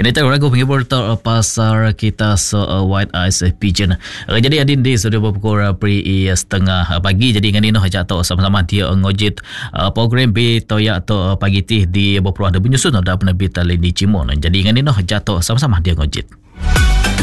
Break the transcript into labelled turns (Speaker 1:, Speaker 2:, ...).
Speaker 1: Ini tak ragu penghibur pasar kita White Ice Pigeon. Jadi adin di sudah berpukul pri setengah pagi. Jadi dengan ini hajat tu sama-sama dia ngojit program B toyak tu pagi tih di berpeluang ada menyusun ada penerbit Lini Cimon. Jadi dengan ini hajat tu sama-sama dia ngojit.